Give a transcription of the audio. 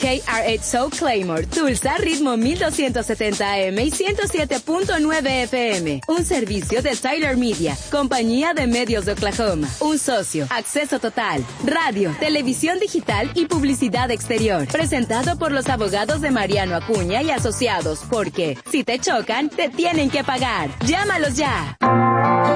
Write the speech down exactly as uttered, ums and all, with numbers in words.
K R ocho Soul Claymore, Tulsa, ritmo mil doscientos setenta A M y ciento siete punto nueve F M. Un servicio de Tyler Media, compañía de medios de Oklahoma. Un socio, acceso total, radio, televisión digital y publicidad exterior. Presentado por los abogados de Mariano Acuña y Asociados, porque si te chocan, te tienen que pagar. Llámalos ya.